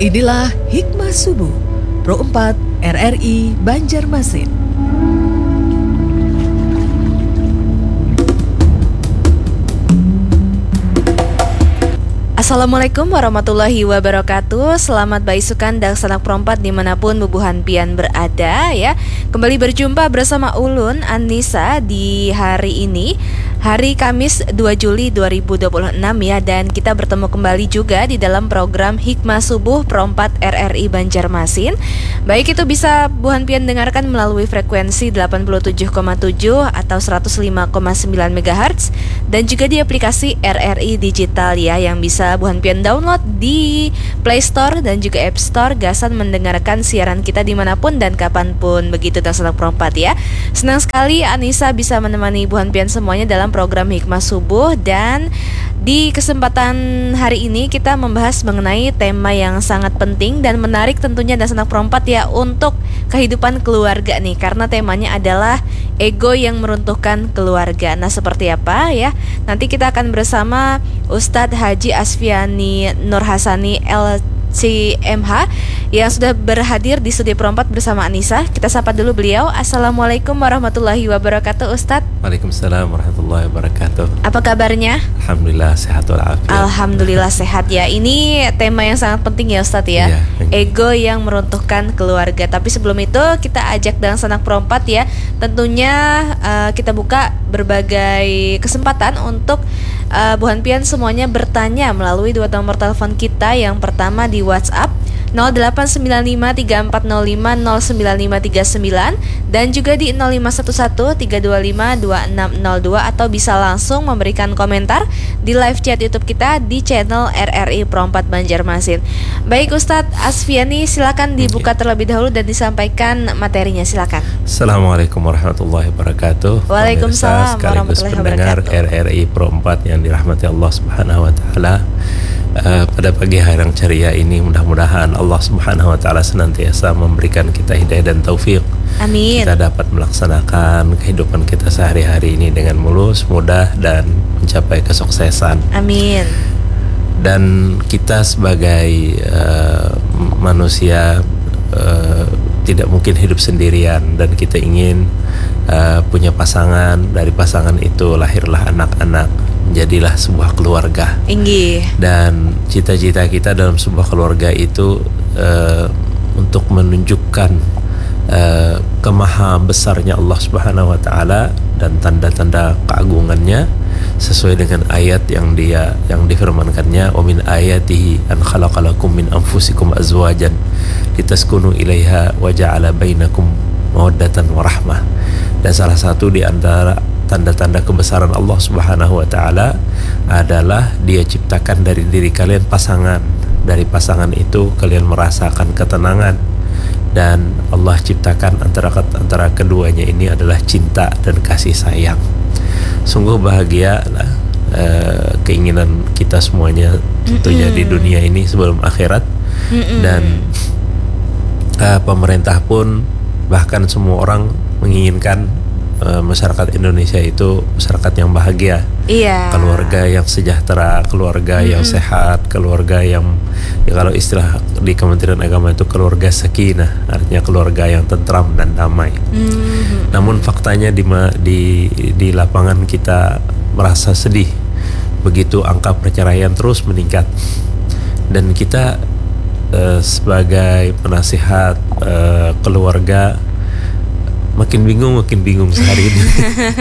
Inilah Hikmah Subuh Pro 4 RRI Banjarmasin. Assalamualaikum warahmatullahi wabarakatuh. Selamat baisukan dan sanak perompat dimanapun bubuhan pian berada ya. Kembali berjumpa bersama Ulun Anissa di hari ini, hari Kamis 2 Juli 2026 ya. Dan kita bertemu kembali juga di dalam program Hikmah Subuh Pro 4 RRI Banjarmasin. Baik itu bisa bubuhan pian dengarkan melalui frekuensi 87,7 atau 105,9 MHz dan juga di aplikasi RRI Digital ya, yang bisa buhan pian download di Play Store dan juga App Store. Gasan mendengarkan siaran kita dimanapun dan kapanpun, begitu dan sanak perompat ya. Senang sekali Anissa bisa menemani buhan pian semuanya dalam program Hikmah Subuh. Dan di kesempatan hari ini kita membahas mengenai tema yang sangat penting dan menarik tentunya dan sanak perompat ya, untuk kehidupan keluarga nih, karena temanya adalah ego yang meruntuhkan keluarga. Nah, seperti apa ya? Nanti kita akan bersama Ustadz Haji Asfiani Nurhasani LCMH yang sudah berhadir di studio Pro 4 bersama Anissa. Kita sapa dulu beliau. Assalamualaikum warahmatullahi wabarakatuh, Ustadz. Waalaikumsalam warahmatullahi wabarakatuh. Apa kabarnya? Alhamdulillah sehat walafiat. Alhamdulillah sehat ya. Ini tema yang sangat penting ya Ustadz ya. Ego yang meruntuhkan keluarga. Tapi sebelum itu kita ajak dan sanak Pro 4 ya. Tentunya kita buka berbagai kesempatan untuk buhan pian semuanya bertanya melalui dua nomor telepon kita. Yang pertama di WhatsApp 089534050959 dan juga di 051132522602, atau bisa langsung memberikan komentar di live chat YouTube kita di channel RRI Pro 4 Banjarmasin. Baik Ustadz Asfiani, silakan dibuka terlebih dahulu dan disampaikan materinya, silakan. Assalamualaikum warahmatullahi wabarakatuh. Waalaikumsalam sekaligus warahmatullahi pendengar wabarakatuh. RRI Pro 4 yang dirahmati Allah Subhanahu wa taala. Pada pagi hari yang ceria ini mudah-mudahan Allah Subhanahu wa taala senantiasa memberikan kita hidayah dan taufik. Amin. Kita dapat melaksanakan kehidupan kita sehari-hari ini dengan mulus, mudah, dan mencapai kesuksesan. Amin. Dan kita sebagai manusia tidak mungkin hidup sendirian, dan kita ingin punya pasangan. Dari pasangan itu lahirlah anak-anak, menjadilah sebuah keluarga. Inggih. Dan cita-cita kita dalam sebuah keluarga itu untuk menunjukkan kemaha besarnya Allah Subhanahu wa taala dan tanda-tanda keagungannya sesuai dengan ayat yang difirmankannya, wa min ayatihi an khalaqalakum min anfusikum azwajan litaskunu ilaiha wa ja'ala bainakum mawaddatan wa rahmah. Dan salah satu di antara tanda-tanda kebesaran Allah Subhanahu wa taala adalah Dia ciptakan dari diri kalian pasangan. Dari pasangan itu kalian merasakan ketenangan, dan Allah ciptakan antara keduanya ini adalah cinta dan kasih sayang. Sungguh bahagia keinginan kita semuanya tentunya di dunia ini sebelum akhirat. Dan pemerintah pun, bahkan semua orang menginginkan masyarakat Indonesia itu masyarakat yang bahagia. Iya. Keluarga yang sejahtera, keluarga yang sehat, keluarga yang kalau istilah di Kementerian Agama itu keluarga sakinah, artinya keluarga yang tentram dan damai. Namun faktanya di lapangan kita merasa sedih begitu angka perceraian terus meningkat, dan kita sebagai penasihat keluarga makin bingung sehari ini.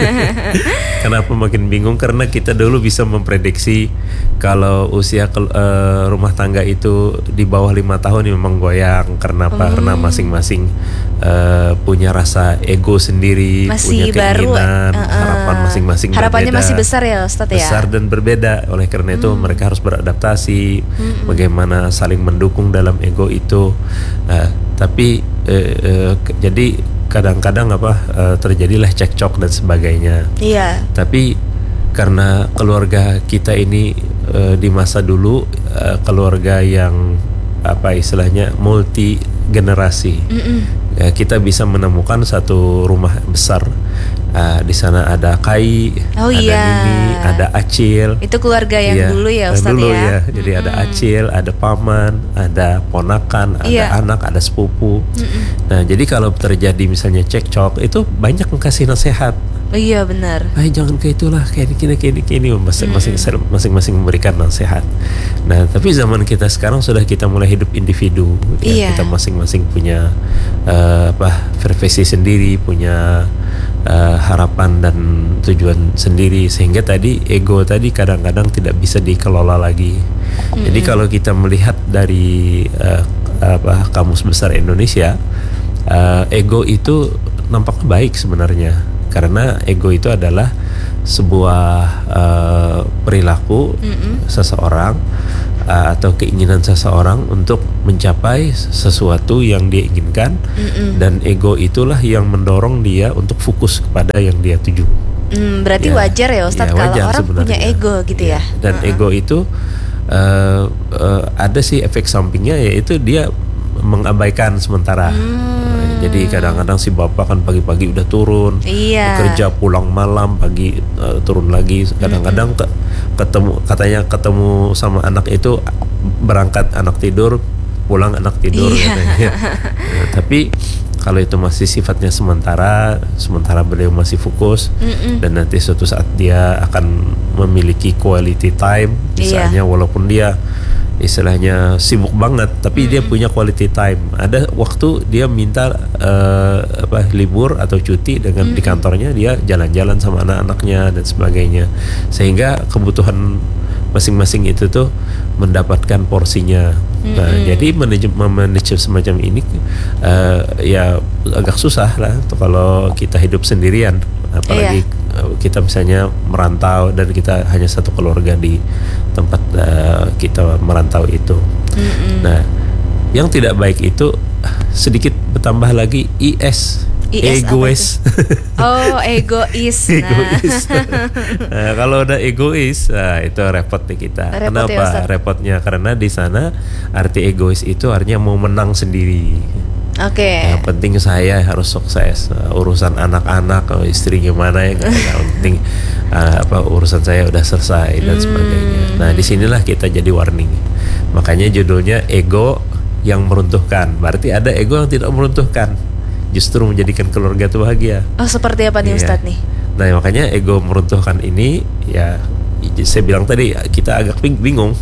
Kenapa makin bingung? Karena kita dulu bisa memprediksi kalau usia rumah tangga itu di bawah 5 tahun ini memang goyang. Karena apa? Karena masing-masing punya rasa ego sendiri, masih punya keinginan, harapan masing-masing harapannya berbeda, masih besar ya Ustadz ya. Besar dan berbeda. Oleh karena itu mereka harus beradaptasi, bagaimana saling mendukung dalam ego itu. Tapi jadi kadang-kadang terjadilah cekcok dan sebagainya. Iya. Tapi karena keluarga kita ini di masa dulu keluarga yang istilahnya multi generasi, kita bisa menemukan satu rumah besar Di sana ada Kai, Oh, ada iya. Nini, ada Acil. Itu keluarga yang Iya, dulu ya Ustadz dulu ya. Jadi ada Acil, ada paman, ada ponakan, ada Iya. anak, ada sepupu. Nah, jadi kalau terjadi misalnya cekcok, itu banyak yang kasih nasihat. Oh, iya benar. Jangan kayak itulah, kayak gini, masing-masing memberikan nasihat. Nah, tapi zaman kita sekarang sudah kita mulai hidup individu. Iya. Kita masing-masing punya profesi sendiri, punya harapan dan tujuan sendiri, sehingga tadi ego tadi kadang-kadang tidak bisa dikelola lagi. Jadi kalau kita melihat dari Kamus Besar Indonesia, ego itu nampak baik sebenarnya, karena ego itu adalah sebuah perilaku seseorang atau keinginan seseorang untuk mencapai sesuatu yang dia inginkan, dan ego itulah yang mendorong dia untuk fokus kepada yang dia tuju. Berarti wajar ya Ustadz kalau wajar orang punya sebenarnya. ego gitu ya. Dan ego itu ada sih efek sampingnya, yaitu dia mengabaikan sementara. Jadi kadang-kadang si bapak kan pagi-pagi udah turun, Iya. bekerja, pulang malam, pagi turun lagi. Kadang-kadang ketemu sama anak itu, berangkat anak tidur, pulang anak tidur. Iya. Katanya. Nah, tapi kalau itu masih sifatnya sementara beliau masih fokus, dan nanti suatu saat dia akan memiliki quality time, misalnya walaupun dia istilahnya sibuk banget, tapi dia punya quality time. Ada waktu dia minta libur atau cuti dengan di kantornya, dia jalan-jalan sama anak-anaknya dan sebagainya, sehingga kebutuhan masing-masing itu tuh mendapatkan porsinya. Nah, jadi memanage semacam ini ya agak susah lah tuh kalau kita hidup sendirian, apalagi kita misalnya merantau dan kita hanya satu keluarga di tempat kita merantau itu. Nah, yang tidak baik itu sedikit bertambah lagi IS egois. Oh, egois. Egois. Nah, kalau udah egois, itu repot nih kita. Repot ya, Kenapa Ustaz? repotnya? Karena di sana arti egois itu artinya mau menang sendiri. Oke. Yang penting saya harus sukses. Urusan anak-anak, istri gimana ya nggak penting. Urusan saya udah selesai dan sebagainya. Nah, disinilah kita jadi warning. Makanya judulnya ego yang meruntuhkan. Berarti ada ego yang tidak meruntuhkan, justru menjadikan keluarga itu bahagia. Oh, seperti apa nih Iya. Ustadz nih? Nah, makanya ego meruntuhkan ini, ya saya bilang tadi kita agak bingung.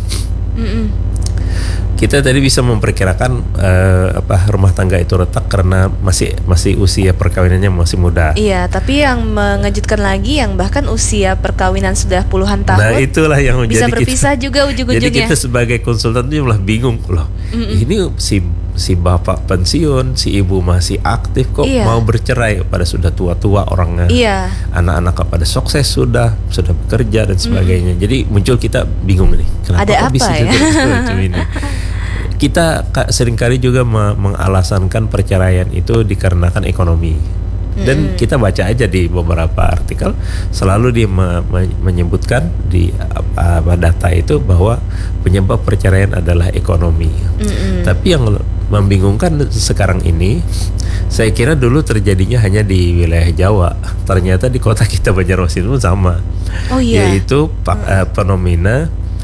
Kita tadi bisa memperkirakan rumah tangga itu retak karena masih usia perkawinannya masih muda. Iya, tapi yang mengejutkan lagi yang bahkan usia perkawinan sudah puluhan tahun. Nah, itulah yang menjadi bisa berpisah juga ujung-ujungnya. Jadi kita sebagai konsultan itu malah bingung loh. Ini si bapak pensiun, si ibu masih aktif, kok mau bercerai pada sudah tua-tua orangnya. Iya. Anak-anak pada sukses sudah bekerja dan sebagainya. Jadi muncul kita bingung nih. Kenapa Ada kok apa bisa ya? jadi semacam ini? Kita seringkali juga mengalasankan perceraian itu dikarenakan ekonomi. Dan kita baca aja di beberapa artikel, selalu dia menyebutkan di data itu bahwa penyebab perceraian adalah ekonomi. Tapi yang membingungkan sekarang ini, saya kira dulu terjadinya hanya di wilayah Jawa. Ternyata di kota kita Banjarmasin pun sama. Oh iya. Yaitu fenomena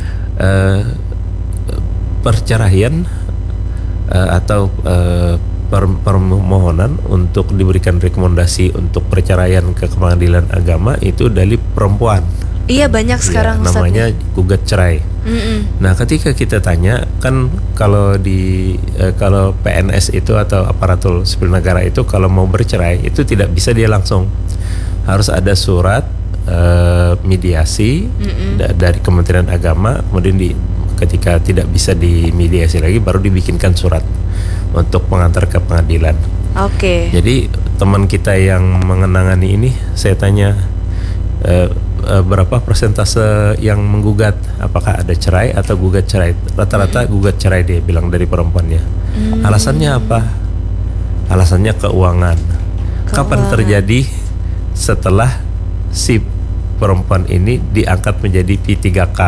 perceraian atau permohonan untuk diberikan rekomendasi untuk perceraian ke pengadilan agama itu dari perempuan. Iya, banyak sekarang Ustadz. Namanya gugat cerai. Nah, ketika kita tanya, kan kalau kalau PNS itu atau aparatur sipil negara itu kalau mau bercerai itu tidak bisa dia langsung, harus ada surat mediasi dari Kementerian Agama, kemudian ketika tidak bisa dimediasi lagi baru dibikinkan surat untuk mengantar ke pengadilan. Oke. Jadi teman kita yang mengenangani ini, saya tanya berapa persentase yang menggugat, apakah ada cerai atau gugat cerai. Rata-rata gugat cerai, dia bilang, dari perempuannya. Alasannya apa? Alasannya keuangan. Kapan terjadi? Setelah si perempuan ini diangkat menjadi P3K.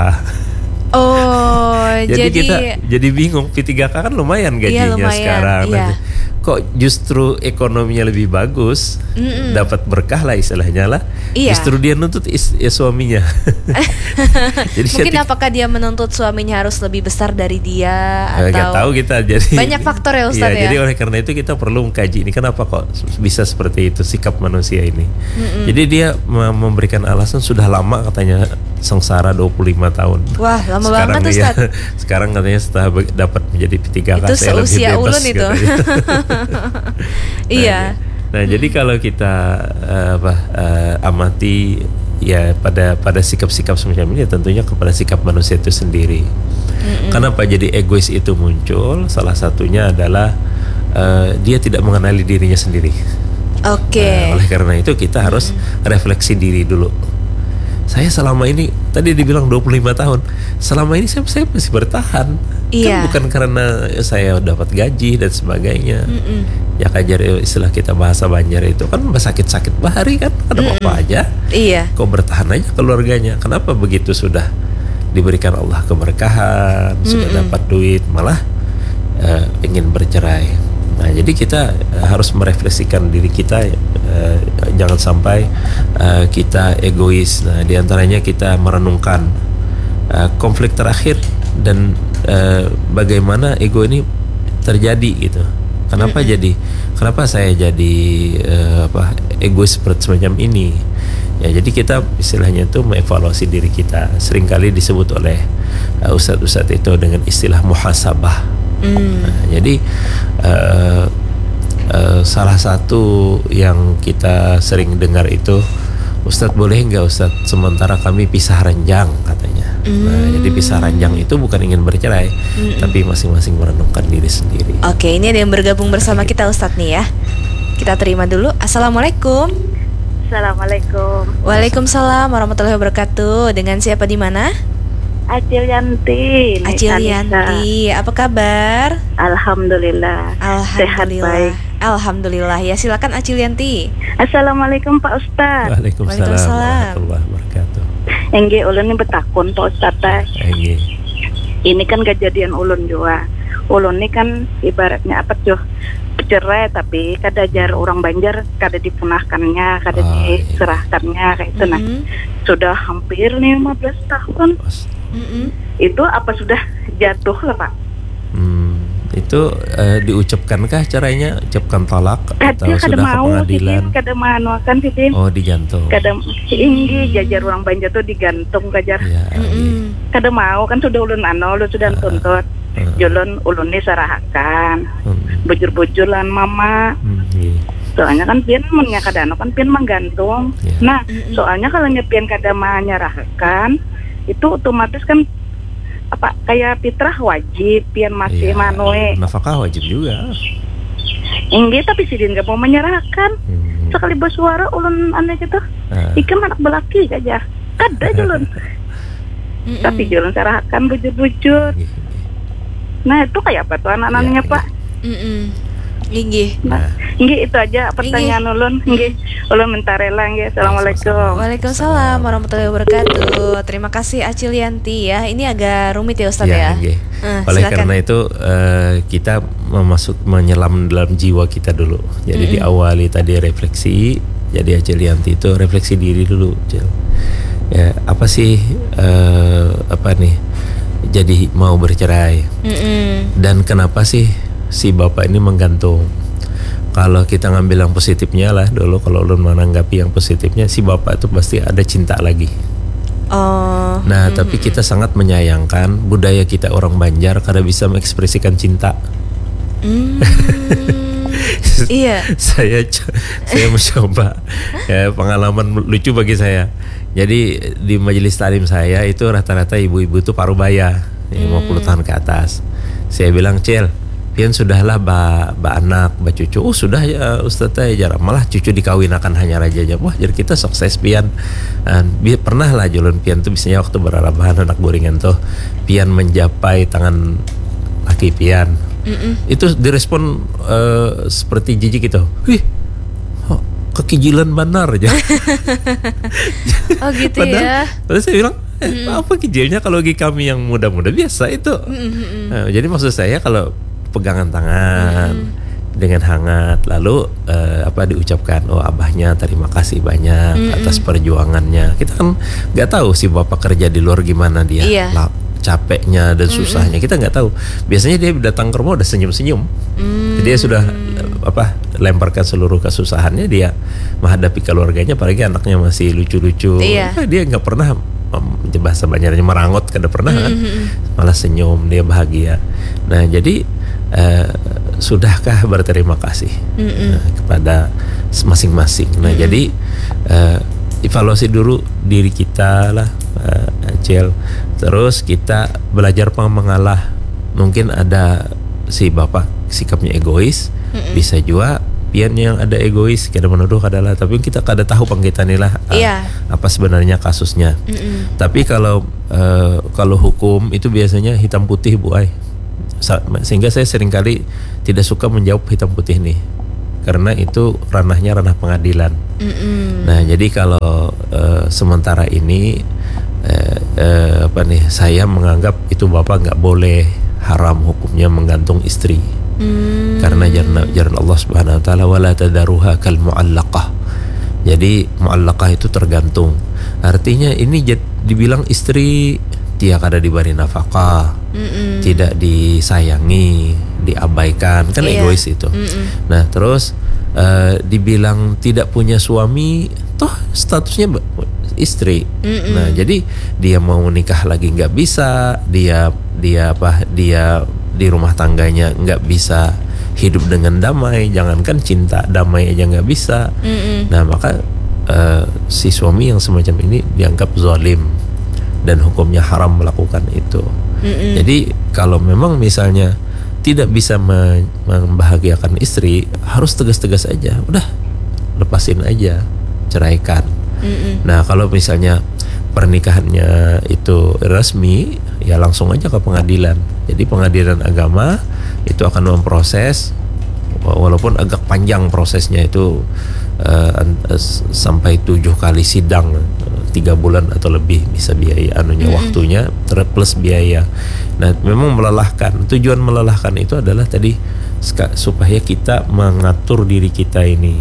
Oh, Jadi kita jadi bingung. P3K kan lumayan gajinya lumayan, sekarang. iya. kok justru ekonominya lebih bagus, dapat berkah lah istilahnya lah. Iya. Justru dia nuntut suaminya. Jadi Mungkin apakah dia menuntut suaminya harus lebih besar dari dia nggak atau tahu kita. Jadi banyak faktor ya Ustadz ya. Jadi oleh karena itu kita perlu mengkaji ini kenapa kok bisa seperti itu sikap manusia ini. Jadi dia memberikan alasan sudah lama katanya sengsara 25 tahun. Wah, lama Sekarang banget dia, Ustadz. sekarang katanya setelah dapat menjadi P3K Itu saya lebih seusia bebas ulun itu. katanya. Iya. Nah, jadi kalau kita amati ya pada sikap-sikap semacam ini ya tentunya kepada sikap manusia itu sendiri. Kenapa jadi egois itu muncul? Salah satunya adalah dia tidak mengenali dirinya sendiri. Oke. Oleh karena itu kita harus refleksi diri dulu. Saya selama ini tadi dibilang 25 tahun. Selama ini saya masih bertahan. Iya. Kan bukan karena saya dapat gaji dan sebagainya. Ya kajar istilah kita bahasa Banjar itu kan sakit-sakit bahari kan ada apa aja. Iya. Kok bertahan aja keluarganya. Kenapa begitu sudah diberikan Allah keberkahan, sudah dapat duit malah ingin bercerai. Nah, jadi kita harus merefleksikan diri kita, jangan sampai kita egois. Nah, diantaranya kita merenungkan konflik terakhir dan bagaimana ego ini terjadi gitu. Kenapa saya jadi egois seperti semacam ini? Ya, jadi kita istilahnya itu mengevaluasi diri kita. Seringkali disebut oleh ustadz-ustadz itu dengan istilah muhasabah. Nah, jadi salah satu yang kita sering dengar itu, Ustadz boleh nggak Ustadz sementara kami pisah ranjang katanya. Nah, jadi pisah ranjang itu bukan ingin bercerai, tapi masing-masing merenungkan diri sendiri. Oke, ini ada yang bergabung bersama kita Ustadz nih ya. Kita terima dulu. Assalamualaikum. Assalamualaikum. Waalaikumsalam warahmatullahi wabarakatuh. Dengan siapa di mana? Acil Yanti. Acil Yanti, apa kabar? Alhamdulillah. Sehat baik. Alhamdulillah. Ya, silakan Acil Yanti. Assalamualaikum Pak Ustaz. Waalaikumsalam warahmatullahi wabarakatuh. Engge ulun ini betakun Pak Ustaz. Ini kan kejadian ulun juga. Ulun ini kan ibaratnya apa tuh? Cerai tapi kada jar orang Banjar kada dipunahkannya, kada diserahkannya kayak itu. Nah, sudah hampir 15 tahun. Itu apa sudah jatuh lah Pak? Itu diucapkankah caranya? Ucapkan talak atau sudah ke pengadilan? Kada mau kan Sidin. Oh, digantung. Kada tinggi jajar orang Banjar tuh digantung kajar. Ya, Kada mau kan sudah ulun lu sudah tuntut. Julun ulun ni sarahakan. Bujur-bujuran mama. Soalnya kan pian munnya kadano kan pian menggantung. Nah, soalnya kalau nyepian kada menyerahkan itu otomatis kan apa kayak fitrah wajib pian masih manue. Nafkah wajib juga. Enggak, tapi Sidin gak mau menyerahkan. Sekali bersuara ulun aneh gitu. Ikan anak belaki aja. Kada julun. Tapi julun serahkan bujur-bujur. Nah, itu kayak apa tuh anak-anaknya Pak? Inggih. Nah, inggih itu aja pertanyaan ulun. Inggih, ulun minta rela nggih. Assalamualaikum. Waalaikumsalam warahmatullahi wabarakatuh. Terima kasih Acil Yanti ya. Ini agak rumit ya Ustadz ya. Oleh karena itu kita menyelam dalam jiwa kita dulu. Jadi diawali tadi refleksi. Jadi Acil Yanti itu refleksi diri dulu. Ya, apa sih jadi mau bercerai? Dan kenapa sih si bapak ini menggantung? Kalau kita ngambil yang positifnya lah dulu, kalau lu menanggapi yang positifnya, si bapak itu pasti ada cinta lagi. Nah, tapi kita sangat menyayangkan budaya kita orang Banjar karena bisa mengekspresikan cinta. Iya. Saya mencoba pengalaman lucu bagi saya. Jadi di majelis taklim saya itu rata-rata ibu-ibu itu parubaya 50 tahun ke atas. Saya bilang, Cil, pian sudahlah ba anak, ba cucu. Oh sudah ya Ustaz jarang. Malah cucu dikawinakan hanya raja aja. Wah, jadi kita sukses pian. Pernah lah julun pian tuh biasanya waktu berarabahan anak boringan tuh pian menjapai tangan laki pian. Itu direspon seperti jijik gitu. Wih, kekijilan benar aja. Oh gitu ya. Padahal saya bilang, apa kijilnya kalau bagi kami yang muda-muda biasa itu. Jadi maksud saya kalau pegangan tangan, dengan hangat, lalu diucapkan, oh abahnya terima kasih banyak atas perjuangannya. Kita kan nggak tahu si bapak kerja di luar gimana dia, capeknya dan susahnya kita nggak tahu. Biasanya dia datang ke rumah udah senyum-senyum, dia sudah lemparkan seluruh kesusahannya dia menghadapi keluarganya, apalagi anaknya masih lucu-lucu. Dia nggak pernah bahasa Banjarnya merangot, kada pernah kan, malah senyum, dia bahagia. Nah jadi sudahkah berterima kasih kepada masing-masing. Nah jadi evaluasi dulu diri kita lah, Acil. Terus kita belajar mengalah. Mungkin ada si bapak sikapnya egois, bisa juga pian yang ada egois, kada menuduh kadalah, tapi kita kada tahu pangkitanilah apa sebenarnya kasusnya. Tapi kalau hukum itu biasanya hitam putih, Bu Ai. Sehingga saya seringkali tidak suka menjawab hitam putih nih, karena itu ranahnya ranah pengadilan. Nah jadi kalau sementara ini saya menganggap itu bapak nggak boleh, haram hukumnya menggantung istri. Karena jaran Allah Subhanahu wa taala wala tadaruha kal muallaqah. Jadi muallaqah itu tergantung. Artinya ini dibilang istri dia kada diberi nafkah, tidak disayangi, diabaikan, kan egois itu. Nah, terus dibilang tidak punya suami, toh statusnya istri. Nah, jadi dia mau nikah lagi nggak bisa, dia di rumah tangganya nggak bisa hidup dengan damai, jangankan cinta, damai aja nggak bisa. Nah maka si suami yang semacam ini dianggap zalim dan hukumnya haram melakukan itu. Jadi kalau memang misalnya tidak bisa membahagiakan istri, harus tegas-tegas aja, udah lepasin aja, ceraikan. Nah kalau misalnya pernikahannya itu resmi, ya langsung aja ke pengadilan. Jadi pengadilan agama itu akan memproses, walaupun agak panjang prosesnya itu, sampai 7 kali sidang, 3 bulan atau lebih bisa biaya waktunya plus biaya. Nah memang melelahkan. Tujuan melelahkan itu adalah tadi supaya kita mengatur diri kita ini.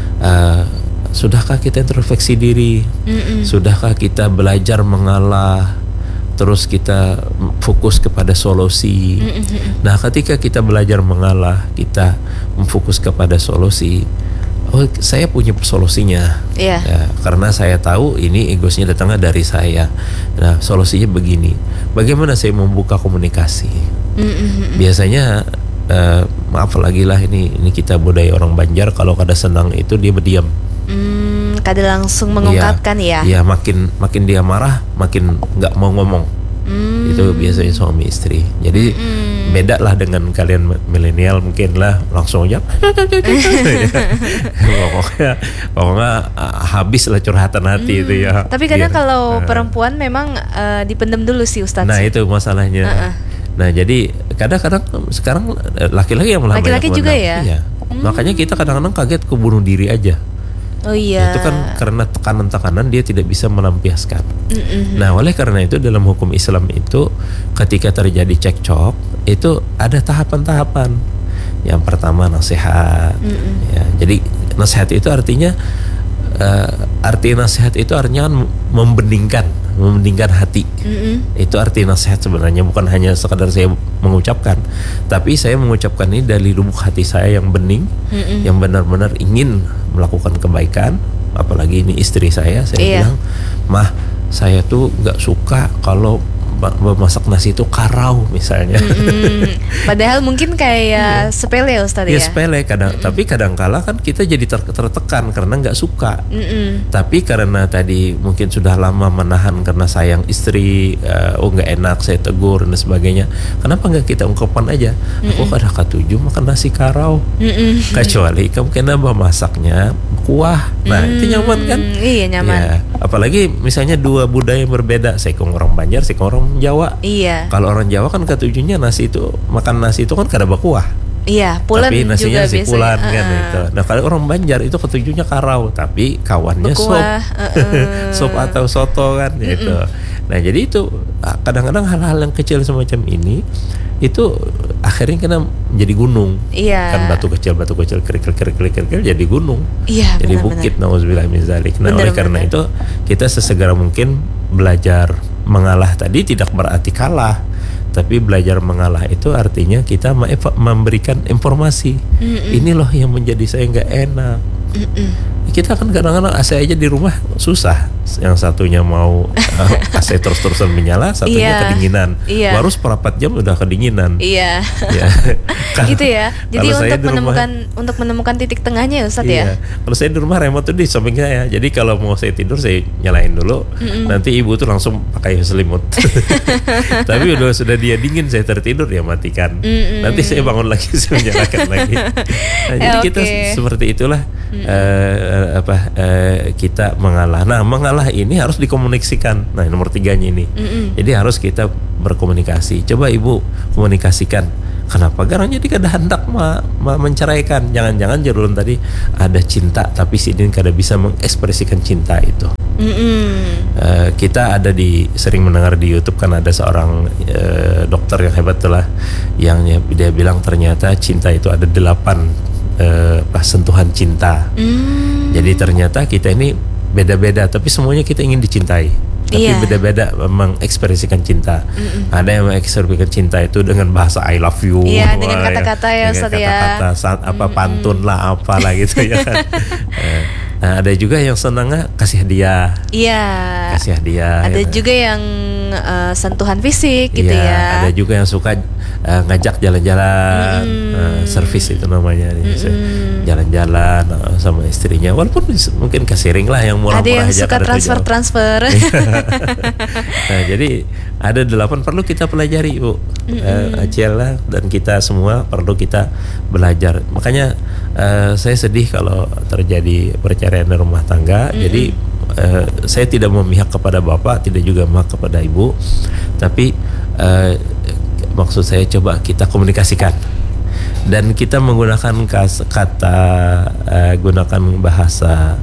Sudahkah kita introspeksi diri? Sudahkah kita belajar mengalah? Terus kita fokus kepada solusi. Nah ketika kita belajar mengalah, kita memfokus kepada solusi, oh saya punya solusinya. Ya, karena saya tahu ini egosnya datangnya dari saya. Nah solusinya begini, bagaimana saya membuka komunikasi. Biasanya maaf lagi lah, ini kita budaya orang Banjar, kalau kada senang itu dia berdiam. Kada langsung mengungkapkan ya. Iya, makin dia marah, makin nggak mau ngomong. Itu biasanya suami istri. Jadi beda lah dengan kalian milenial, mungkin lah langsung aja. pokoknya habis lah curhatan hati itu ya. Tapi kadang kalau perempuan memang dipendam dulu sih Ustadz. Nah itu masalahnya. Nah jadi kadang-kadang sekarang laki-laki yang laki-laki juga ya. Iya. Makanya kita kadang-kadang kaget ke bunuh diri aja. Oh iya. Itu kan karena tekanan-tekanan dia tidak bisa melampiaskan. Nah oleh karena itu dalam hukum Islam itu ketika terjadi cekcok itu ada tahapan-tahapan. Yang pertama nasihat. Ya, jadi nasihat itu artinya arti nasihat itu artinya membeningkan hati. Itu arti nasihat sebenarnya, bukan hanya sekadar saya mengucapkan, tapi saya mengucapkan ini dari lubuk hati saya yang bening, yang benar-benar ingin melakukan kebaikan. Apalagi ini istri saya bilang, mah saya tuh nggak suka kalau memasak nasi itu karau misalnya. Padahal mungkin kayak sepele Ustadz ya. Sepele tapi kadang-kala kan kita jadi tertekan karena nggak suka. Tapi karena tadi mungkin sudah lama menahan karena sayang istri, nggak enak saya tegur dan sebagainya. Kenapa nggak kita ungkapkan aja? Aku kada katuju makan nasi karau. Kecuali kamu kenapa masaknya kuah. Nah itu nyaman kan? Iya nyaman. Ya, apalagi misalnya dua budaya yang berbeda. Saya orang Banjar, saya orang Jawa. Iya. Kalau orang Jawa kan ketujuhnya nasi itu, makan nasi itu kan kada berkuah. Iya, pulen tapi nasinya juga nasi pulen kan itu. Nah kalau orang Banjar itu ketujuhnya karau, tapi kawannya berkuah, sop atau soto kan gitu. Nah jadi itu kadang-kadang hal-hal yang kecil semacam ini itu akhirnya kena jadi gunung. Iya. Kan batu kecil kerikil jadi gunung. Iya, jadi bukit, nauzubillah min zalik. Nah, oleh karena itu kita sesegera mungkin belajar mengalah tadi tidak berarti kalah, tapi belajar mengalah itu artinya kita memberikan informasi. Ini loh yang menjadi saya nggak enak. Kita kan kadang-kadang AC aja di rumah susah. Yang satunya mau AC terus-terusan menyala, satunya kedinginan. Baru seperempat jam udah kedinginan. Iya. Gitu ya. Jadi untuk menemukan titik tengahnya ya Ustadz ya. Kalau saya di rumah remote tuh di samping saya. Jadi kalau mau saya tidur saya nyalain dulu. Nanti ibu tuh langsung pakai selimut. Tapi sudah dia dingin saya tertidur ya matikan. Nanti saya bangun lagi saya nyalakan lagi. Nah, jadi kita seperti itulah kita mengalah. Nah, mengalah ini harus dikomunikasikan. Nah, nomor 3-nya ini. Jadi harus kita berkomunikasi. Coba ibu komunikasikan. Kenapa garang jadi kada hendak menceraikan? Jangan-jangan Jarulun tadi ada cinta, tapi Sidin kada bisa mengekspresikan cinta itu. Kita sering mendengar di YouTube kan ada seorang dokter yang hebat tuh lah, yang dia bilang ternyata cinta itu ada 8 sentuhan cinta. Jadi ternyata kita ini beda-beda, tapi semuanya kita ingin dicintai. Tapi beda-beda mengekspresikan cinta. Ada yang mengekspresikan cinta itu dengan bahasa I love you. Iya, dengan kata-kata ya Ustaz ya. Kata-kata saat pantun lah apalah gitu ya kan. Nah, ada juga yang senangnya kasih hadiah. Iya. Kasih hadiah. Ada juga yang sentuhan fisik gitu ya. Ada juga yang suka ngajak jalan-jalan. Servis itu namanya. Jalan-jalan sama istrinya. Walaupun mungkin kasiring lah yang murah-murah aja. Ada yang suka transfer. Nah, jadi ada 8 perlu kita pelajari, Bu. Acel lah, dan kita semua perlu kita belajar. Makanya saya sedih kalau terjadi perceraian rumah tangga. Jadi saya tidak memihak kepada bapak, tidak juga memihak kepada ibu, tapi maksud saya coba kita komunikasikan dan kita menggunakan kata gunakan bahasa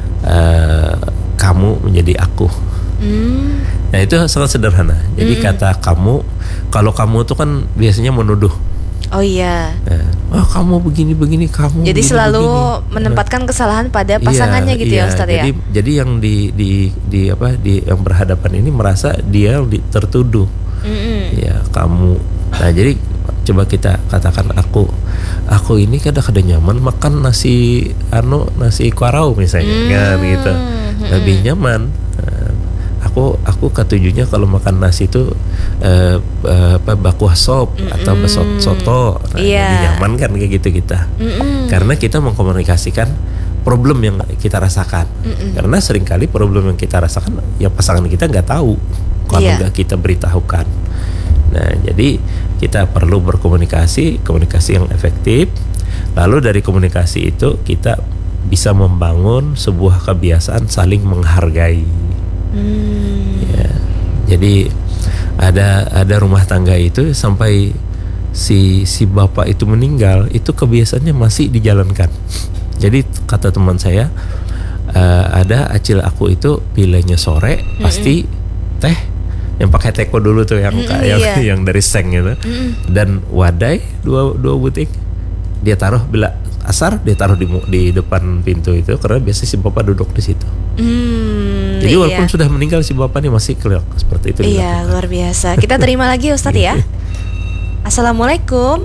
kamu menjadi aku. Nah, itu sangat sederhana. Jadi kata kamu, kalau kamu itu kan biasanya menuduh. Oh iya. Kamu begini kamu. Jadi selalu menempatkan kesalahan pada pasangannya gitu ya Ustadz ya. Jadi yang di yang berhadapan ini merasa dia tertuduh. Ya kamu. Nah jadi coba kita katakan aku ini kadang-kadang nyaman makan nasi kuarau misalnya kan gitu. Lebih nyaman. Aku ketujuhnya kalau makan nasi itu bakuah sop atau soto. Lebih nyaman kan kayak gitu kita. Karena kita mengkomunikasikan problem yang kita rasakan. Karena seringkali problem yang kita rasakan ya pasangan kita nggak tahu kalau nggak kita beritahukan. Nah, jadi kita perlu komunikasi yang efektif. Lalu dari komunikasi itu kita bisa membangun sebuah kebiasaan saling menghargai. Ya, jadi ada rumah tangga itu sampai si bapak itu meninggal, itu kebiasaannya masih dijalankan. Jadi kata teman saya, ada acil aku itu bilangnya sore pasti teh yang pakai teko dulu tuh yang dari seng gitu, dan wadai dua butik dia taruh bila asar dia taruh di depan pintu itu karena biasanya si bapak duduk di situ. Jadi walaupun sudah meninggal si bapak ini masih kelihatan seperti itu. Iya, luar biasa. Kita terima lagi Ustadz ya. Assalamualaikum.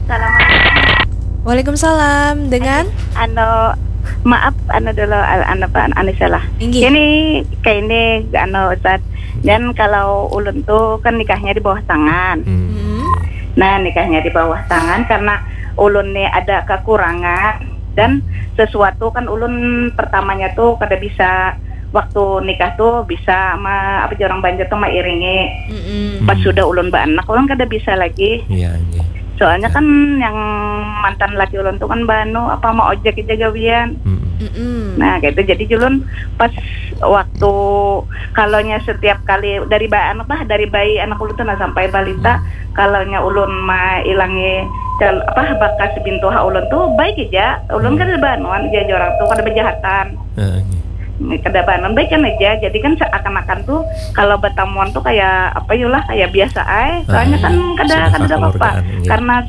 Waalaikumsalam. Dengan maaf dulu salah. Ini kayak ini Ustadz. Dan kalau ulun tuh kan nikahnya di bawah tangan. Nah, nikahnya di bawah tangan karena ulun nih ada kekurangan dan sesuatu kan ulun pertamanya tuh kada bisa waktu nikah tuh bisa sama orang Banjar tuh iringi. Pas sudah ulun beranak ulun kada bisa lagi. Soalnya kan yang mantan laki ulun tuh kan mau ojek aja gawian. Nah gitu, jadi ulun pas waktu kalonya setiap kali dari bayi anak ulun tuh sampai balita, kalonya ulun ilangi bakas bintu ulun tuh baik aja. Ulun kan ada banuan aja orang tuh kada bejahatan. kedabanan baik kan aja. Jadi kan seakan-akan tuh kalau bertemuan tuh kayak apa yulah kayak biasa soalnya kan kada apa karena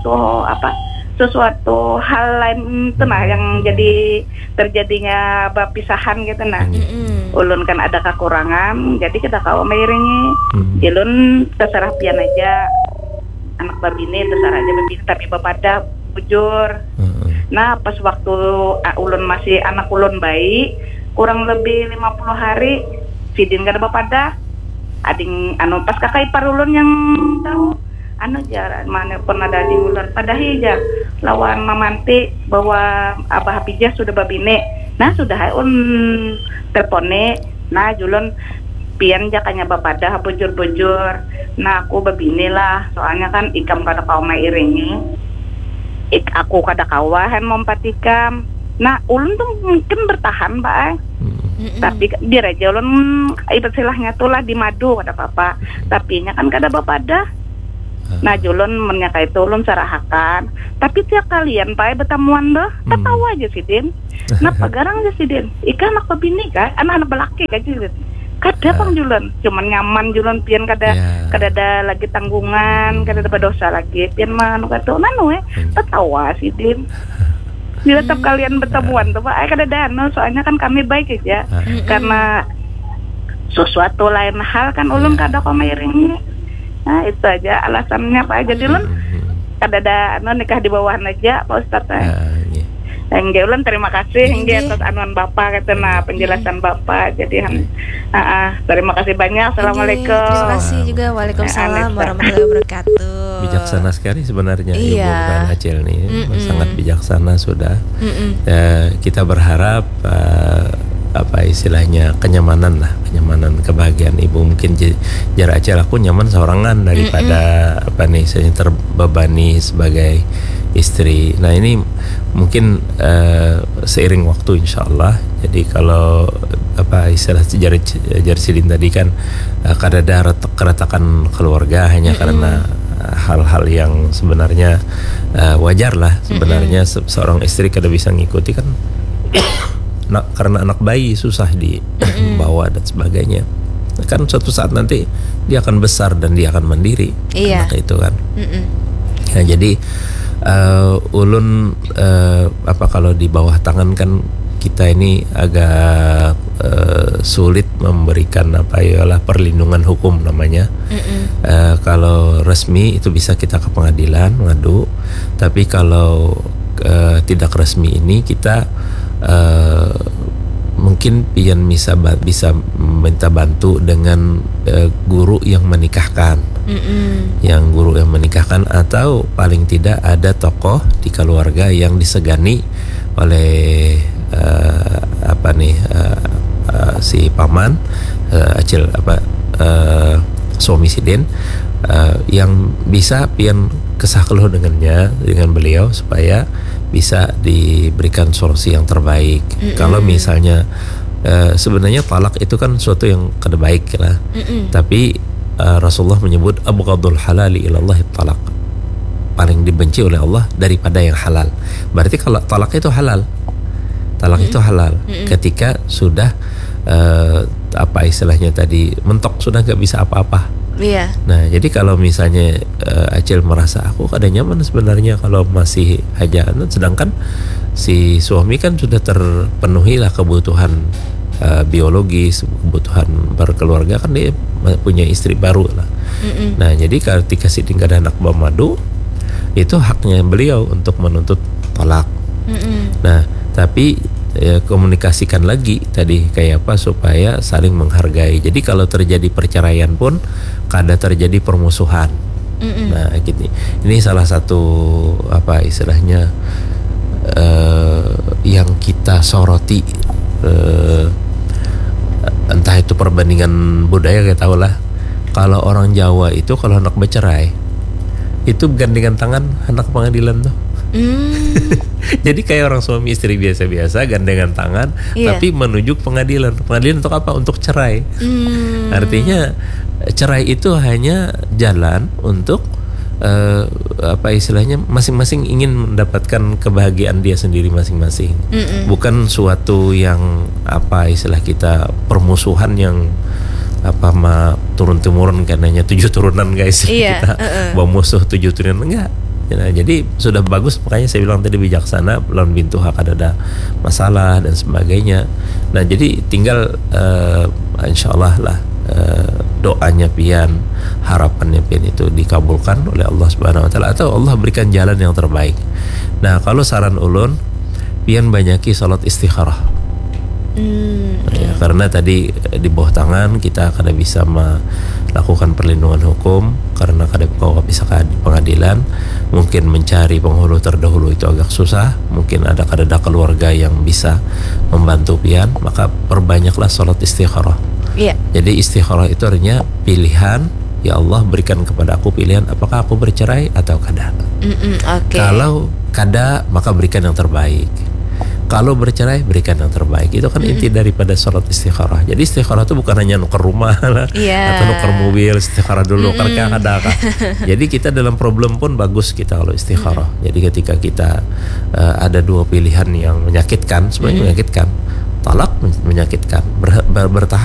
sesuatu hal lain itu yang jadi terjadinya perpisahan gitu ulun kan ada kekurangan jadi kita kawa mairingi ulun terserah pian aja anak babine terserah aja babine tapi bapada bujur. Nah pas waktu ulun masih anak ulun bayi kurang lebih 50 hari sidin kada bapada ading pas kakak ipar ulun yang tahu jarak mana pernah ada di ulun pada hija lawan mamanti bahwa abah hapijah sudah babine. Nah sudah telpone nah julun pian jakanya bapada bujur-bujur. Nah aku babine lah soalnya kan ikam kada kau mairingi aku kada kawahan mompatikam. Nah ulun tuh mungkin bertahan Pak tapi dia aja ulun ibatilahnya tuh lah di madu ada apa-apa tapi nya kan kada bapada. Nah julun menyakai itu ulun sarahakan tapi tiap kalian Pak bertemuan dah ketawa aja sidin. Nah pagarang aja sidin ikan anak babini kan anak-anak belaki kan sidin kada pang julun cuman nyaman julun pian kada ada lagi tanggungan kada ada berdosa lagi pian manu kata ketawa sidin. Bila tetap kalian bertemuan tuh Pak kada ada soalnya kan kami baik aja karena sesuatu lain hal kan ulun kada komairingi. Nah itu aja alasannya Pak jadi ulun kada ada nikah di bawah aja Pak Ustaz. Enggak ulun terima kasih enggak atas anuan Bapak kata penjelasan Bapak jadi terima kasih banyak. Assalamualaikum. Terima kasih juga. Waalaikumsalam warahmatullahi wabarakatuh. Bijaksana sekali sebenarnya Ibu Ban Acil nih sangat bijaksana sudah. Kita berharap apa istilahnya kenyamanan kebahagiaan ibu mungkin jarak Acil aku nyaman seorangan daripada saya terbebani sebagai istri. Nah ini mungkin seiring waktu insyaallah. Jadi kalau istilah jar sidin tadi kan kada ada keretakan keluarga hanya karena hal-hal yang sebenarnya wajar lah sebenarnya seorang istri kada bisa ngikuti kan karena anak bayi susah dibawa dan sebagainya. Kan suatu saat nanti dia akan besar dan dia akan mandiri anak itu kan. Nah jadi ulun kalau di bawah tangan kan kita ini agak sulit memberikan perlindungan hukum namanya. Kalau resmi itu bisa kita ke pengadilan mengadu, tapi kalau tidak resmi ini kita mungkin pian bisa minta bantu dengan guru yang menikahkan, atau paling tidak ada tokoh di keluarga yang disegani oleh si paman Acil suami sidin yang bisa pian kesahkeluh dengan beliau supaya bisa diberikan solusi yang terbaik. Kalau misalnya sebenarnya talak itu kan suatu yang kada baik lah. Tapi Rasulullah menyebut abghadul halali ilallah talak. Paling dibenci oleh Allah daripada yang halal. Berarti kalau talak itu halal. Itu halal ketika sudah istilahnya tadi mentok sudah nggak bisa apa-apa. Nah jadi kalau misalnya Acil merasa aku kada nyaman sebenarnya kalau masih hajaan, sedangkan si suami kan sudah terpenuhi lah kebutuhan biologis, kebutuhan berkeluarga kan dia punya istri baru lah. Nah jadi ketika si tinggal ada anak madu itu haknya beliau untuk menuntut talak. Nah tapi komunikasikan lagi tadi kayak apa supaya saling menghargai. Jadi kalau terjadi perceraian pun kada terjadi permusuhan. Nah gitu. Ini salah satu istilahnya yang kita soroti, entah itu perbandingan budaya kayak tau lah. Kalau orang Jawa itu kalau anak bercerai itu gandengan tangan anak pengadilan tuh. Jadi kayak orang suami istri biasa-biasa gandengan tangan, tapi menuju pengadilan. Pengadilan untuk apa? Untuk cerai. Artinya cerai itu hanya jalan untuk apa istilahnya, masing-masing ingin mendapatkan kebahagiaan dia sendiri masing-masing. Bukan suatu yang apa istilah kita permusuhan yang apa turun temurun karenanya 7 turunan guys. Kita bawa musuh 7 turunan, enggak. Nah, jadi sudah bagus, makanya saya bilang tadi bijaksana lawan bintu hak ada masalah dan sebagainya. Nah, jadi tinggal insyaallah lah doanya pian, harapannya pian itu dikabulkan oleh Allah Subhanahu wa taala atau Allah berikan jalan yang terbaik. Nah, kalau saran ulun pian banyaki salat istikharah. Ya, karena tadi di bawah tangan kita kada bisa melakukan perlindungan hukum karena kada bisa ke pengadilan, mungkin mencari penghulu terdahulu itu agak susah, mungkin ada keluarga yang bisa membantu pian, maka perbanyaklah salat istikharah. Jadi istikharah itu artinya pilihan, ya Allah berikan kepada aku pilihan apakah aku bercerai atau kada. Kalau kada maka berikan yang terbaik. Kalau bercerai berikan yang terbaik. Itu kan inti daripada sholat istikharah. Jadi istikharah itu bukan hanya nuker rumah lah, atau nuker mobil, istikharah dulu karena ada kan. Jadi kita dalam problem pun bagus kita kalau istikharah. Jadi ketika kita ada 2 pilihan yang menyakitkan, sebenarnya menyakitkan, talak menyakitkan, bertahan